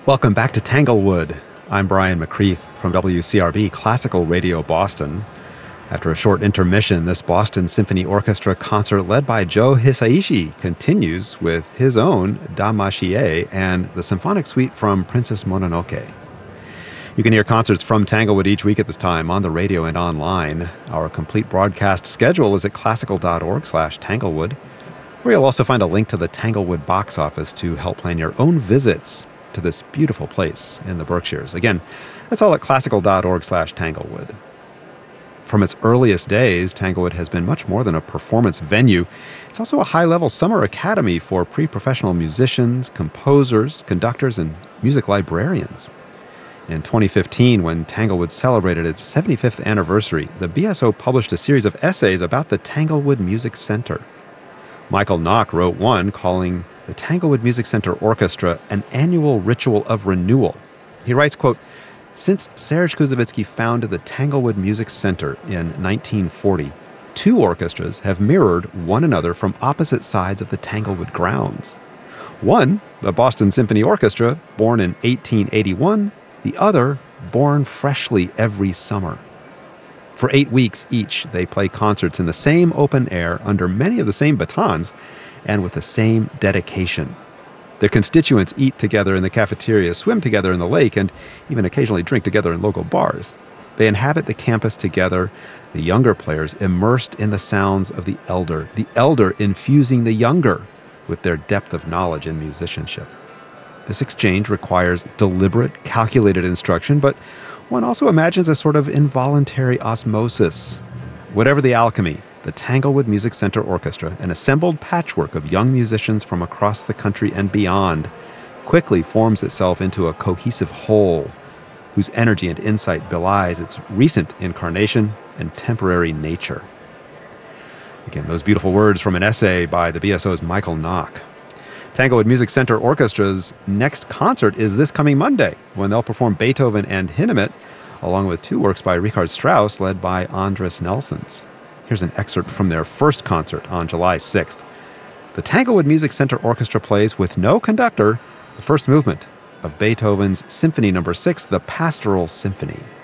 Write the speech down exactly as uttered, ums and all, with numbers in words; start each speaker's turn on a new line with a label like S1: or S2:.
S1: Welcome back to Tanglewood. I'm Brian McCreath from W C R B Classical Radio Boston. After a short intermission, this Boston Symphony Orchestra concert led by Joe Hisaishi continues with his own Damashie and the symphonic suite from Princess Mononoke. You can hear concerts from Tanglewood each week at this time on the radio and online. Our complete broadcast schedule is at classical.org slash Tanglewood, where you'll also find a link to the Tanglewood box office to help plan your own visits to this beautiful place in the Berkshires. Again, that's all at classical.org slash Tanglewood. From its earliest days, Tanglewood has been much more than a performance venue. It's also a high-level summer academy for pre-professional musicians, composers, conductors, and music librarians. In twenty fifteen, when Tanglewood celebrated its seventy-fifth anniversary, the B S O published a series of essays about the Tanglewood Music Center. Michael Nock wrote one calling the Tanglewood Music Center Orchestra an annual ritual of renewal. He writes, quote, "Since Serge Kouzavitsky founded the Tanglewood Music Center in nineteen forty, two orchestras have mirrored one another from opposite sides of the Tanglewood grounds. One, the Boston Symphony Orchestra, born in eighteen eighty-one, the other, born freshly every summer. For eight weeks each, they play concerts in the same open air under many of the same batons and with the same dedication. Their constituents eat together in the cafeteria, swim together in the lake, and even occasionally drink together in local bars. They inhabit the campus together, the younger players immersed in the sounds of the elder, the elder infusing the younger with their depth of knowledge and musicianship. This exchange requires deliberate, calculated instruction, but one also imagines a sort of involuntary osmosis. Whatever the alchemy, the Tanglewood Music Center Orchestra, an assembled patchwork of young musicians from across the country and beyond, quickly forms itself into a cohesive whole whose energy and insight belies its recent incarnation and temporary nature." Again, those beautiful words from an essay by the B S O's Michael Nock. Tanglewood Music Center Orchestra's next concert is this coming Monday, when they'll perform Beethoven and Hindemith, along with two works by Richard Strauss, led by Andris Nelsons. Here's an excerpt from their first concert on July sixth. The Tanglewood Music Center Orchestra plays with no conductor the first movement of Beethoven's Symphony Number six, the Pastoral Symphony.